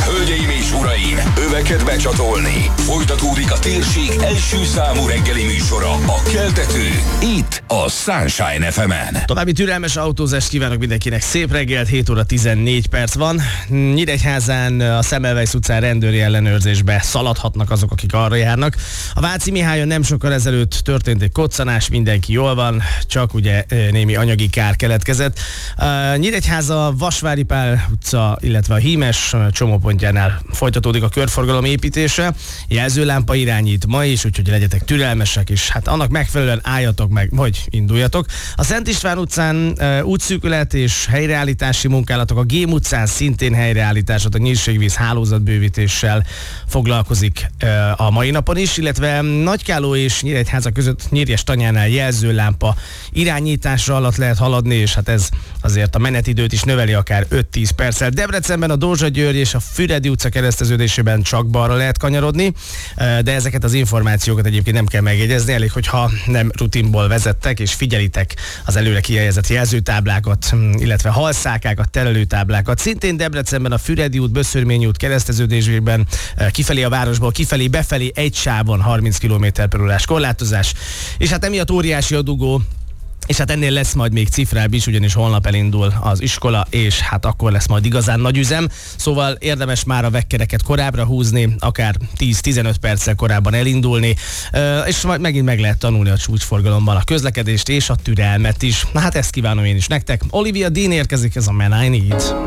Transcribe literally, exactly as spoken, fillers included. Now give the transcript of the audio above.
Hölgyeim és uraim, öveket becsatolni. Folytatódik a térség első számú reggeli műsora, a Keltető, itt a Sunshine ef emen. További türelmes autózást kívánok mindenkinek, szép reggelt, hét óra tizennégy perc van. Nyíregyházán a Semmelweis utcán rendőri ellenőrzésbe szaladhatnak azok, akik arra járnak. A Váci Mihályon nem sokkal ezelőtt történt egy koccanás, mindenki jól van, csak ugye némi anyagi kár keletkezett. Nyíregyháza Vasvári Pál utca, illetve a Hímes csomópontjánál folytatódik a körforgalom építése. Jelzőlámpa irányít ma is, úgyhogy legyetek türelmesek, és hát annak megfelelően álljatok meg, hogy induljatok. A Szent István utcán útszűkület és helyreállítási munkálatok, a Gém utcán szintén helyreállításot, a nyírségvíz hálózatbővítéssel foglalkozik a mai napon is, illetve Nagykáló és Nyíregyháza között Nyírjes-Tanyánál jelzőlámpa irányításra alatt lehet haladni, és hát ez azért a menetidőt is növeli akár öt-tíz perccel. Debrecenben a Dózsa-György és a Füredi utca kereszteződésében csak balra lehet kanyarodni, de ezeket az információkat egyébként nem kell megjegyezni, elég, hogyha nem rutinból vezettek, és figyelitek az előre kijegyzett jelzőtáblákat, illetve halszákákat, terelőtáblákat. Szintén Debrecenben a Füredi út, Böszörményi út kereszteződésében kifelé a városból, kifelé, befelé egy sávon harminc kilométer per órás korlátozás, és hát emiatt óriási a dugó. És hát ennél lesz majd még cifrább is, ugyanis holnap elindul az iskola, és hát akkor lesz majd igazán nagy üzem. Szóval érdemes már a vekkereket korábbra húzni, akár tíz-tizenöt perccel korábban elindulni, és majd megint meg lehet tanulni a csúcsforgalomban a közlekedést és a türelmet is. Na hát ezt kívánom én is nektek. Olivia Dean érkezik, ez a Man I Need.